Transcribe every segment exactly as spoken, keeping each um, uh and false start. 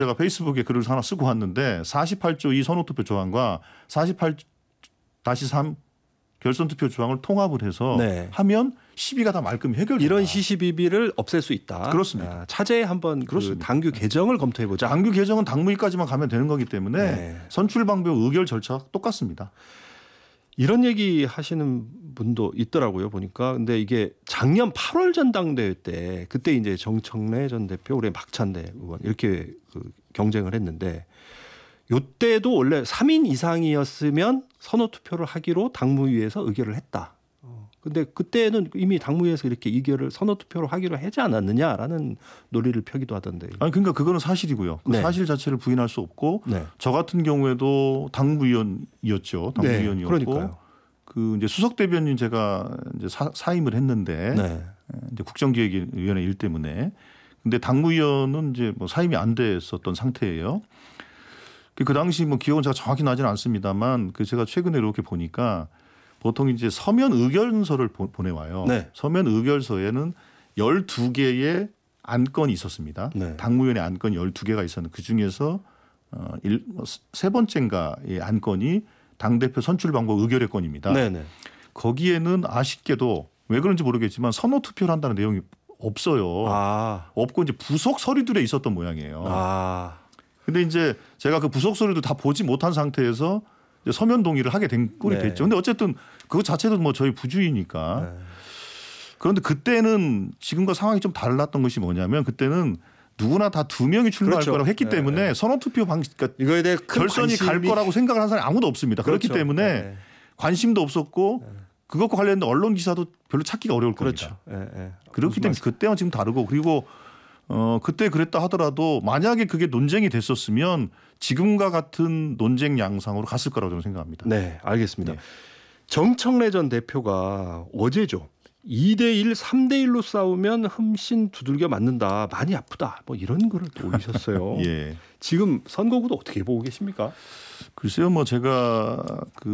제가 페이스북에 글을 하나 쓰고 왔는데 사십팔 조 이 선호투표 조항과 사십팔 다시 삼 결선투표 조항을 통합을 해서 네. 하면 시비가 다 말끔히 해결된다. 이런 시시비비를 없앨 수 있다. 그렇습니다. 아, 차제에 한번 그 당규 개정을 검토해보자. 당규 개정은 당무위까지만 가면 되는 거기 때문에 네. 선출방법 의결 절차가 똑같습니다. 이런 얘기 하시는 분도 있더라고요. 보니까. 근데 이게 작년 팔월 전당대회 때 그때 이제 정청래 전 대표, 올해 박찬대 의원 이렇게 그 경쟁을 했는데 이때도 원래 삼 인 이상이었으면 선호투표를 하기로 당무위에서 의결을 했다. 근데 그때는 이미 당무위에서 이렇게 의결을 선호투표로 하기로 하지 않았느냐라는 논리를 펴기도 하던데. 아니 그러니까 그거는 사실이고요. 그 네. 사실 자체를 부인할 수 없고 네. 저 같은 경우에도 당무위원이었죠. 당무위원이었고 네. 그러니까요. 그 이제 수석 대변인 제가 이제 사, 사임을 했는데 네. 이제 국정기획위원회 일 때문에 근데 당무위원은 이제 뭐 사임이 안 됐었던 상태예요. 그 당시 뭐 기억은 제가 정확히 나지는 않습니다만 그 제가 최근에 이렇게 보니까 보통 이제 서면 의견서를 보내와요. 네. 서면 의견서에는 열두 개의 안건이 있었습니다. 네. 당무위원회 안건이 열두 개가 있었는데 그중에서 어, 일, 세 번째인가의 안건이 당대표 선출 방법 의결의 건입니다. 네네. 거기에는 아쉽게도 왜 그런지 모르겠지만 선호투표를 한다는 내용이 없어요. 아. 없고 이제 부속 서류들에 있었던 모양이에요. 아. 근데 이제 제가 그 부속 서류도 다 보지 못한 상태에서 이제 서면 동의를 하게 된 꼴이 네. 됐죠. 근데 어쨌든 그거 자체도 뭐 저희 부주의니까. 네. 그런데 그때는 지금과 상황이 좀 달랐던 것이 뭐냐면 그때는 누구나 다 두 명이 출마할 그렇죠. 거라고 했기 때문에 네. 선호투표 방식, 그러니까 이거에 대해 결선이 관심이... 갈 거라고 생각을 하는 사람이 아무도 없습니다. 그렇죠. 그렇기 때문에 네. 관심도 없었고 네. 그것과 관련된 언론 기사도 별로 찾기가 어려울 그렇죠. 겁니다. 네. 네. 그렇기 때문에 말씀... 그때와 지금 다르고 그리고 어, 그때 그랬다 하더라도 만약에 그게 논쟁이 됐었으면 지금과 같은 논쟁 양상으로 갔을 거라고 저는 생각합니다. 네, 알겠습니다. 네. 정청래 전 대표가 어제죠. 이 대 일, 삼 대 일로 싸우면 흠씬 두들겨 맞는다. 많이 아프다. 뭐 이런 글을 또 올리셨어요. 예. 지금 선거구도 어떻게 보고 계십니까? 글쎄요, 뭐 제가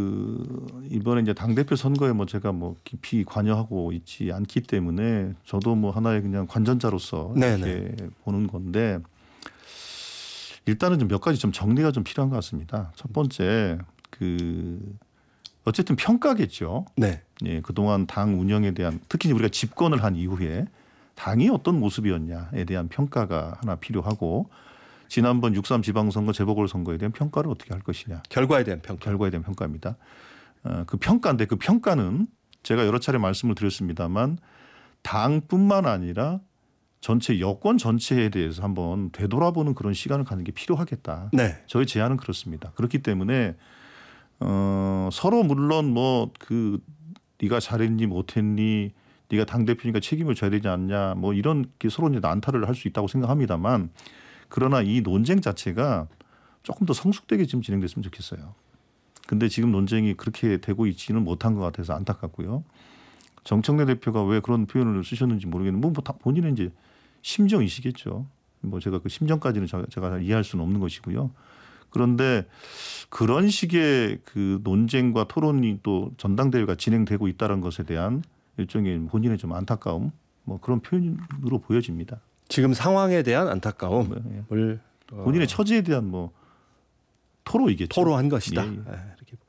그 이번에 이제 당대표 선거에 뭐 제가 뭐 깊이 관여하고 있지 않기 때문에 저도 뭐 하나의 그냥 관전자로서 이렇게 네네. 보는 건데 일단은 좀 몇 가지 좀 정리가 좀 필요한 것 같습니다. 첫 번째 그 어쨌든 평가겠죠. 네. 예, 그동안 당 운영에 대한 특히 우리가 집권을 한 이후에 당이 어떤 모습이었냐에 대한 평가가 하나 필요하고 지난번 육삼 지방선거 재보궐선거에 대한 평가를 어떻게 할 것이냐. 결과에 대한 평가. 결과에 대한 평가입니다. 어, 그 평가인데 그 평가는 제가 여러 차례 말씀을 드렸습니다만 당뿐만 아니라 전체 여권 전체에 대해서 한번 되돌아보는 그런 시간을 갖는 게 필요하겠다. 네. 저희 제안은 그렇습니다. 그렇기 때문에 어, 서로 물론 뭐 그 네가 잘했니 못했니 네가 당대표니까 책임을 져야 되지 않냐 뭐 이런 게 서로 이제 난타를 할 수 있다고 생각합니다만 그러나 이 논쟁 자체가 조금 더 성숙되게 지금 진행됐으면 좋겠어요. 근데 지금 논쟁이 그렇게 되고 있지는 못한 것 같아서 안타깝고요. 정청래 대표가 왜 그런 표현을 쓰셨는지 모르겠는데 뭐 다 본인의 이제 심정이시겠죠. 뭐 제가 그 심정까지는 제가 이해할 수는 없는 것이고요. 그런데 그런 식의 그 논쟁과 토론이 또 전당대회가 진행되고 있다는 것에 대한 일종의 본인의 좀 안타까움 뭐 그런 표현으로 보여집니다. 지금 상황에 대한 안타까움을 네. 본인의 처지에 대한 뭐 토로이겠죠. 토로한 것이다. 예, 예. 네, 이렇게.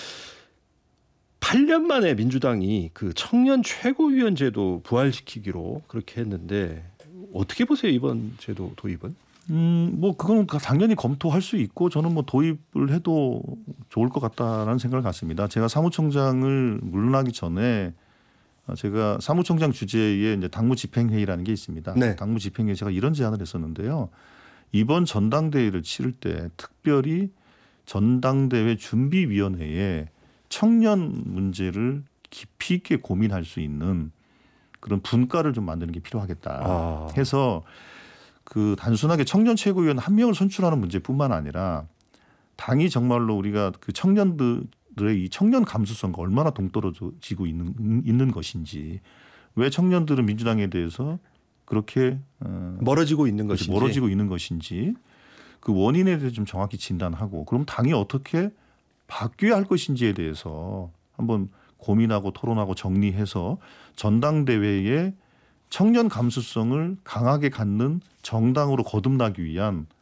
팔 년 만에 민주당이 그 청년 최고위원 제도 부활시키기로 그렇게 했는데 어떻게 보세요 이번 제도 도입은? 음, 뭐 그건 당연히 검토할 수 있고 저는 뭐 도입을 해도 좋을 것 같다라는 생각을 갖습니다. 제가 사무총장을 물러나기 전에 제가 사무총장 주재의 이제 당무집행회의라는 게 있습니다. 네. 당무집행회에 제가 이런 제안을 했었는데요. 이번 전당대회를 치를 때 특별히 전당대회 준비위원회에 청년 문제를 깊이 있게 고민할 수 있는 그런 분과를 좀 만드는 게 필요하겠다 아. 해서 그 단순하게 청년 최고위원 한 명을 선출하는 문제뿐만 아니라 당이 정말로 우리가 그 청년들의 이 청년 감수성과 얼마나 동떨어지고 있는, 있는 것인지 왜 청년들은 민주당에 대해서 그렇게 어, 멀어지고 있는 것인지 멀어지고 있는 것인지 그 원인에 대해서 좀 정확히 진단하고 그럼 당이 어떻게 바뀌어야 할 것인지에 대해서 한번 고민하고 토론하고 정리해서 전당대회에 청년 감수성을 강하게 갖는 정당으로 거듭나기 위한